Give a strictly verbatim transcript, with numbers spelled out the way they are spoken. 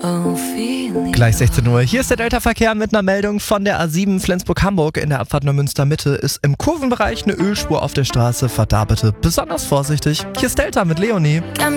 Gleich sechzehn Uhr. Hier ist der Delta-Verkehr mit einer Meldung von der A sieben Flensburg-Hamburg. In der Abfahrt Neumünster Mitte ist im Kurvenbereich eine Ölspur auf der Straße. Fahrt da bitte besonders vorsichtig. Hier ist Delta mit Leonie.